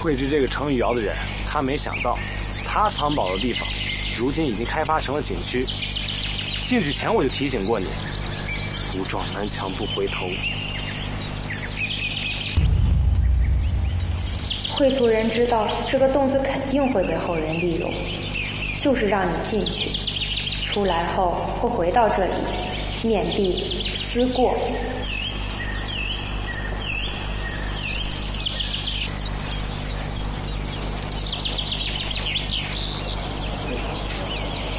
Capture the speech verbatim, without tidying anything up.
绘制这个成语谣的人，他没想到，他藏宝的地方，如今已经开发成了景区。进去前我就提醒过你，不撞南墙不回头。 绘图人知道这个洞子肯定会被后人利用，就是让你进去，出来后会回到这里，面壁思过，